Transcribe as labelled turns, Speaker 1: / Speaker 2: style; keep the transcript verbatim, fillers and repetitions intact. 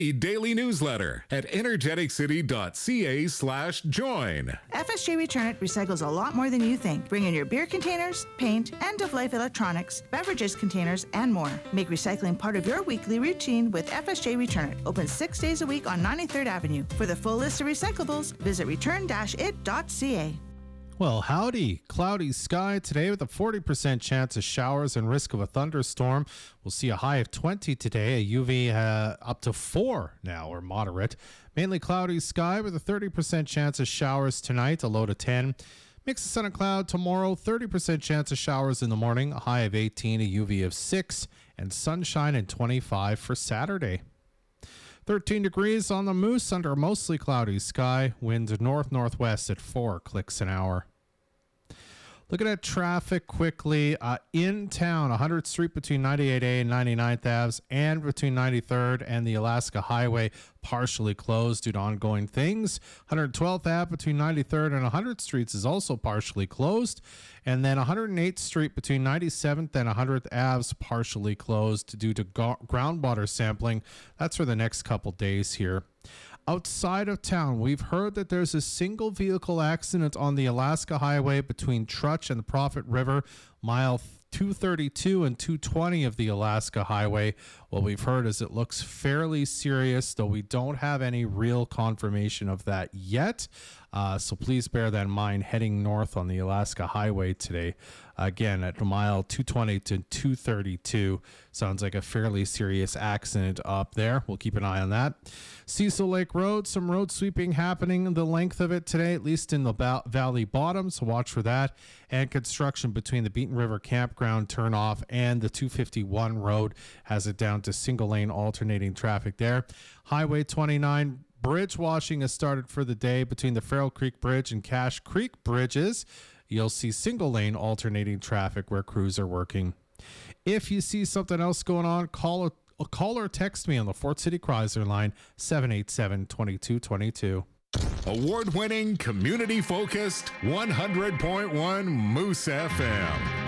Speaker 1: A daily newsletter at energeticcity.ca slash join.
Speaker 2: F S J Return It recycles a lot more than you think. Bring in your beer containers, paint, end-of-life electronics, beverages containers, and more. Make recycling part of your weekly routine with F S J Return It. Open six days a week on ninety-third Avenue. For the full list of recyclables, visit return dash it dot c a.
Speaker 3: Well, howdy. Cloudy sky today with a forty percent chance of showers and risk of a thunderstorm. We'll see a high of twenty today, a U V uh, up to four now, or moderate. Mainly cloudy sky with a thirty percent chance of showers tonight, a low to ten. Mix of sun and cloud tomorrow, thirty percent chance of showers in the morning, a high of eighteen, a U V of six, and sunshine and twenty-five for Saturday. thirteen degrees on the Moose under a mostly cloudy sky. Wind north-northwest at four clicks an hour. Looking at traffic quickly, uh, in town, one hundredth Street between ninety-eight A and ninety-ninth Avenue and between ninety-third and the Alaska Highway partially closed due to ongoing things. one hundred twelfth Avenue between ninety-third and one hundredth Streets is also partially closed. And then one hundred eighth Street between ninety-seventh and one hundredth Avenue partially closed due to go- groundwater sampling. That's for the next couple days here. Outside of town, we've heard that there's a single vehicle accident on the Alaska Highway between Trutch and the Prophet River, mile two thirty-two and two twenty of the Alaska Highway. What we've heard is it looks fairly serious, though we don't have any real confirmation of that yet. Uh, so please bear that in mind heading north on the Alaska Highway today. Again, at mile two twenty to two thirty-two. Sounds like a fairly serious accident up there. We'll keep an eye on that. Cecil Lake Road, some road sweeping happening the length of it today, at least in the ba- valley bottom, so watch for that. And construction between the Beaton River Campground turnoff and the two fifty-one road has it down to single lane alternating traffic there. Highway twenty-nine bridge washing has started for the day between the Farrell Creek Bridge and Cache Creek bridges. You'll see single lane alternating traffic where crews are working. If you see something else going on, call or, call or text me on the Fort City Chrysler line, seven eight seven, two two two two.
Speaker 1: Award-winning, community-focused, one hundred point one Moose F M.